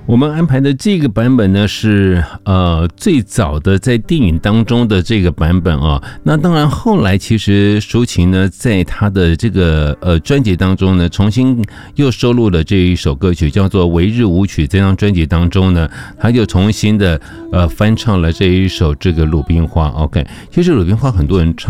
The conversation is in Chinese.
我们安排的这个版本呢是最早的在电影当中的这个版本啊。那当然后来其实抒情呢在他的这个专辑当中呢重新又收录了这一首歌曲叫做《唯日舞曲》。这张专辑当中呢他就重新的翻唱了这一首这个鲁冰花。 OK， 其实鲁冰花很多人唱